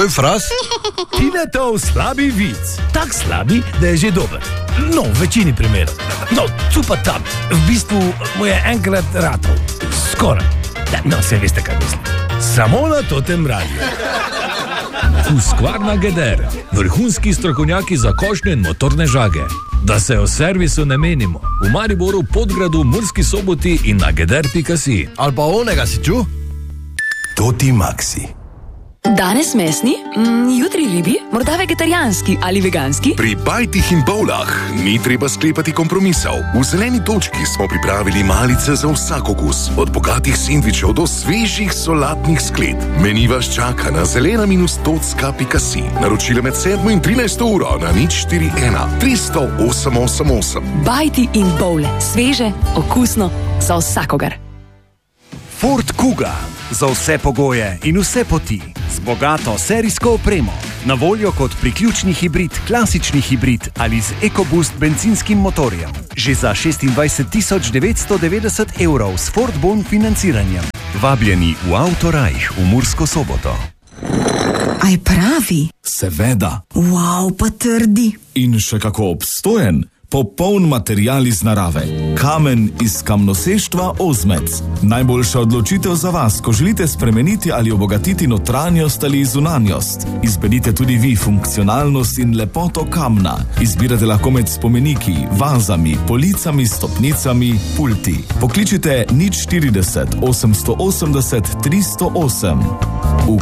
Fras? Tinetov slabi vic. Tak slabi, da je že dober. No, v večini primerov. No, cupa tam. V bistvu mu je enkrat ratov. Skoraj. No, se veste, kaj mislim. Samo na Totem radiju. Husqvarna Geder. Vrhunski strokovnjaki za košnje in motorne žage. Da se o servisu ne menimo. V Mariboru, Podgradu, Murski Soboti in na geder.si. Ali pa onega si ču? Toti Maxi. Danes mesni, jutri ribi, morda vegetarijanski ali veganski. Pri Bajtih in Bowlah ni treba sklepati kompromisov. V zeleni točki smo pripravili malice za vsak okus. Od bogatih sendvičev do svežih solatnih sklet. Meni vas čaka na zelena-toc.si. Naročila med 7 in 13 uro na 041 300 888. Bajti in Bowle. Sveže, okusno, za vsakogar. Ford Kuga. Za vse pogoje in vse poti. Z bogato serijsko opremo. Na voljo kot priključni hibrid, klasični hibrid ali z EcoBoost bencinskim motorjem. Že za 26 990 € s Ford Bon financiranjem. Vabljeni v Autorajh v Mursko Soboto. Aj pravi? Seveda. Wow, pa trdi. In še kako obstojen. Popoln material iz narave. Kamen iz kamnoseštva Ozmec. Najboljša odločitev za vas, ko želite spremeniti ali obogatiti notranjost ali zunanjost. Izberite tudi vi funkcionalnost in lepoto kamna. Izbirate lahko med spomeniki, vazami, policami, stopnicami, pulti. Pokličite 040 880 308. V